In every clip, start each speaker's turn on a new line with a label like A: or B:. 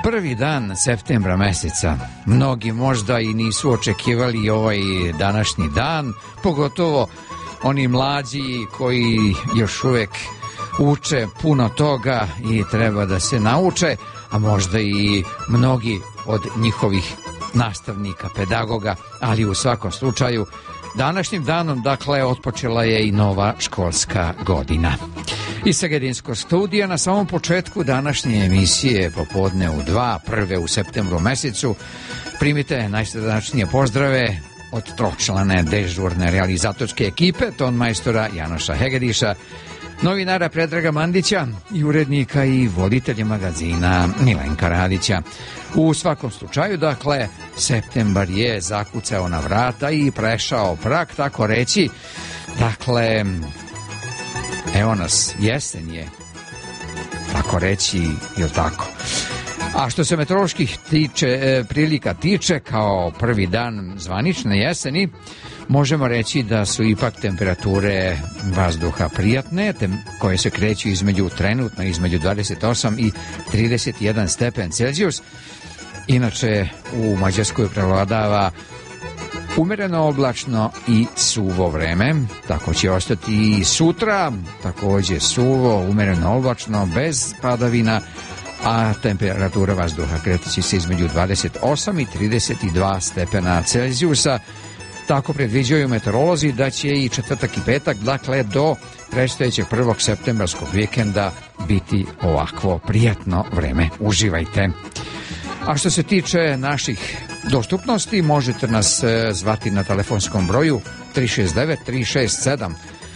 A: Prvi dan septembra meseca. Mnogi možda i nisu očekivali ovaj današnji dan, pogotovo oni mlađi koji još uvek uče puno toga i treba da se nauče, a možda i mnogi od njihovih nastavnika, pedagoga, ali u svakom slučaju današnjim danom, dakle, otpočela je i nova školska godina. Iz Segedinskog studija na samom početku današnje emisije popodne u 2, prve u septembru mesecu, primite najsrdačnije pozdrave od tročlane dežurne realizatorske ekipe, tonmajstora Janoša Hegediša, novinara Predraga Mandića i urednika i voditelja magazina Milenka Radića. U svakom slučaju, dakle, septembar je zakucao na vrata i prešao prag, tako reći. Dakle, evo nas, jesen je, tako reći, je li tako? A što se meteoroloških prilika tiče, kao prvi dan zvanične jeseni, možemo reći da su ipak temperature vazduha prijatne, koje se kreću trenutno između 28 i 31 stepen Celzijus. Inače, u Mađarskoj prevladava umereno oblačno i suvo vreme, tako će ostati i sutra, takođe suvo, umereno oblačno, bez padavina, a temperatura vazduha kreće se između 28 i 32 stepena Celzijusa. Tako predviđaju meteorolozi da će i četvrtak i petak, dakle do predstojećeg 1. septembarskog vikenda, biti ovakvo prijatno vreme. Uživajte. A što se tiče naših dostupnosti, možete nas zvati na telefonskom broju 369-367,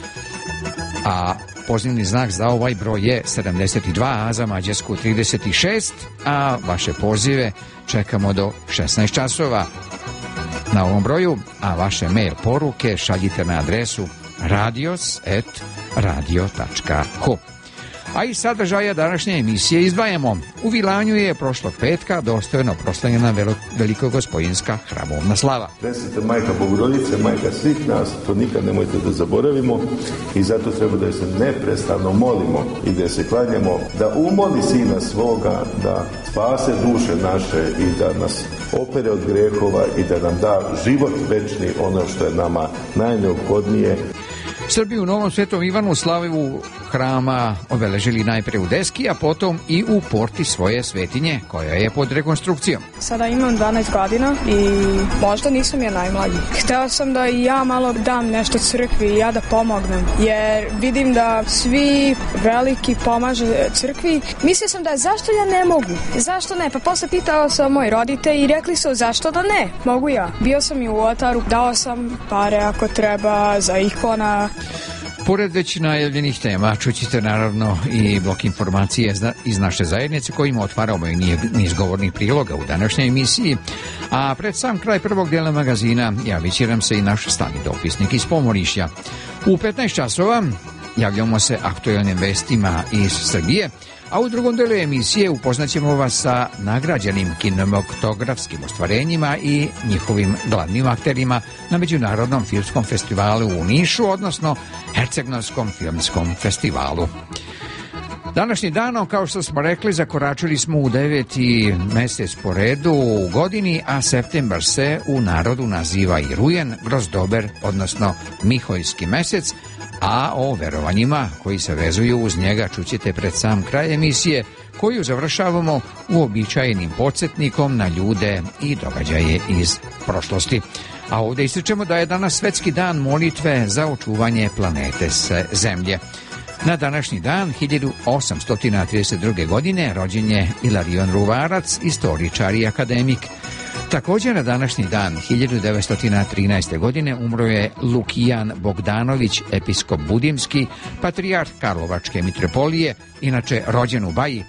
A: a pozivni znak za ovaj broj je 72, a za Mađarsku 36, a vaše pozive čekamo do 16 časova na ovom broju, a vaše mail poruke šaljite na adresu radios@radio.hu. A iz sadržaja današnje emisije izdvajamo: u Vilanju je prošlog petka dostojno proslavljena velikogospojinska hramovna slava.
B: Presveta majka Bogorodice, majka svih nas, to nikad nemojte da zaboravimo i zato treba da se neprestano molimo i da se klanjamo, da umoli Sina svoga da spase duše naše i da nas opere od grehova i da nam da život večni, ono što je nama najneophodnije.
A: Srbi u Novom Svetom Ivanu slavu hrama obeležili najpre u Deski, a potom i u porti svoje svetinje, koja je pod rekonstrukcijom.
C: Sada imam 12 godina i možda nisam ja najmlađi. Hteo sam da i ja malo dam nešto crkvi i ja da pomognem, jer vidim da svi veliki pomaže crkvi. Mislio sam da zašto ja ne mogu? Zašto ne? Pa posle pitao sam moji roditelji i rekli su zašto da ne? Mogu ja. Bio sam i u oltaru, dao sam pare ako treba za ikona.
A: Pored već najavljenih tema, čućete naravno i blok informacije iz naše zajednice kojima otvaramo i niz govornih priloga u današnjoj emisiji, a pred sam kraj prvog dela magazina javit će nam se i naš stalni dopisnik iz Pomorišja. U 15 časova javljamo se aktuelnim vestima iz Srbije, a u drugom delu emisije upoznaćemo vas sa nagrađenim kinematografskim ostvarenjima i njihovim glavnim akterima na Međunarodnom filmskom festivalu u Nišu, odnosno Herceg-Novskom filmskom festivalu. Današnji danom, kao što smo rekli, zakoračili smo u 9. mesec po redu u godini, a septembar se u narodu naziva i Rujen, Grozdober, odnosno Mihojski mesec, a o verovanjima koji se vezuju uz njega čućete pred sam kraj emisije, koju završavamo uobičajenim podsjetnikom na ljude i događaje iz prošlosti. A ovdje ističemo da je danas svetski dan molitve za očuvanje planete Zemlje. Na današnji dan, 1832. godine, rođen je Ilarion Ruvarac, istoričar i akademik. Također na današnji dan, 1913. godine, umro je Lukijan Bogdanović, episkop Budimski, patrijarh Karlovačke mitropolije, inače rođen u Baji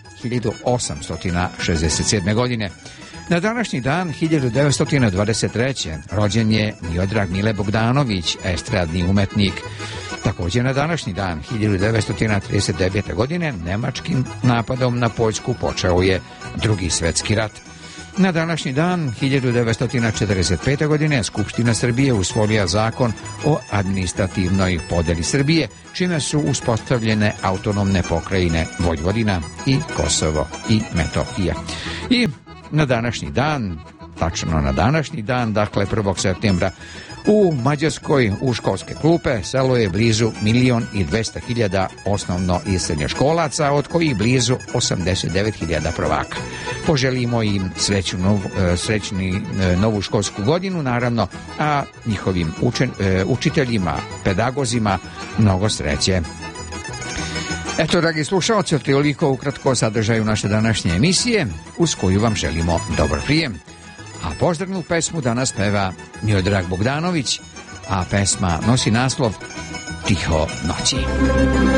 A: 1867. godine. Na današnji dan, 1923. rođen je Miodrag Mile Bogdanović, estradni umetnik. Također na današnji dan, 1939. godine, nemačkim napadom na Poljsku počeo je Drugi svetski rat. Na današnji dan, 1945. godine, Skupština Srbije usvojila zakon o administrativnoj podeli Srbije, čime su uspostavljene autonomne pokrajine Vojvodina i Kosovo i Metohija. I na današnji dan, tačno na današnji dan, dakle 1. septembra, u Mađarskoj u školske klupe selo je blizu 1.200.000 osnovno i srednjoškolaca, od kojih blizu 89.000 prvaka. Poželimo im srećni novu školsku godinu, naravno, a njihovim učiteljima, pedagozima mnogo sreće. Eto, dragi slušalci, ovoliko ukratko o sadržaju naše današnje emisije, uz koju vam želimo dobar prijem. A pozdravnu pesmu danas peva Miodrag Bogdanović, a pesma nosi naslov Tiho noći.